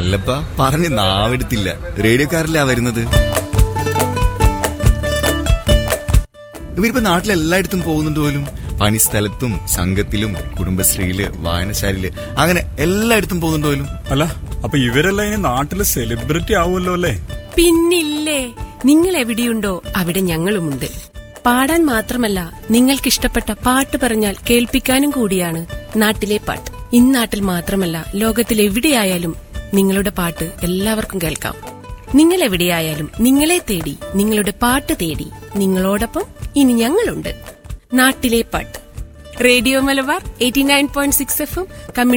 അല്ലപ്പ പറഞ്ഞ് നാവെടുത്തില്ല. റേഡിയോക്കാരല്ല വരുന്നത്. ഇവരിപ്പോ നാട്ടിലെല്ലായിടത്തും പോകുന്നുണ്ട് പോലും. പണിസ്ഥലത്തും സംഘത്തിലും കുടുംബശ്രീയില് വായനശാലയില് അങ്ങനെ എല്ലായിടത്തും പോകുന്നുണ്ട് പോലും. അല്ല, അപ്പൊ ഇവരെല്ലാം ഇനി നാട്ടില് സെലിബ്രിറ്റി ആവുമല്ലോ അല്ലേ? പിന്നില്ലേ, നിങ്ങൾ എവിടെയുണ്ടോ അവിടെ ഞങ്ങളുമുണ്ട്. പാടാൻ മാത്രമല്ല, നിങ്ങൾക്കിഷ്ടപ്പെട്ട പാട്ട് പറഞ്ഞാൽ കേൾപ്പിക്കാനും കൂടിയാണ് നാട്ടിലെ പാട്ട്. ഇന്നാട്ടിൽ മാത്രമല്ല, ലോകത്തിലെവിടെയായാലും നിങ്ങളുടെ പാട്ട് എല്ലാവർക്കും കേൾക്കാം. നിങ്ങൾ എവിടെയായാലും നിങ്ങളെ തേടി, നിങ്ങളുടെ പാട്ട് തേടി നിങ്ങളോടൊപ്പം ഇനി ഞങ്ങളുണ്ട്. നാട്ടിലെ പാട്ട്. Radio Malabar 89.6 FM